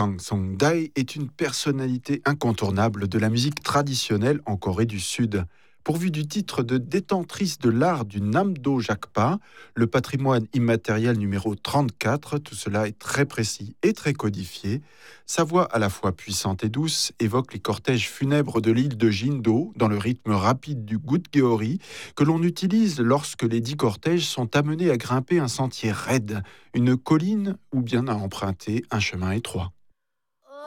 Kang Song-dae est une personnalité incontournable de la musique traditionnelle en Corée du Sud. Pourvu du titre de détentrice de l'art du Namdo Jakpa, le patrimoine immatériel numéro 34, tout cela est très précis et très codifié. Sa voix à la fois puissante et douce évoque les cortèges funèbres de l'île de Jindo dans le rythme rapide du Gudgeori que l'on utilise lorsque les 10 cortèges sont amenés à grimper un sentier raide, une colline ou bien à emprunter un chemin étroit.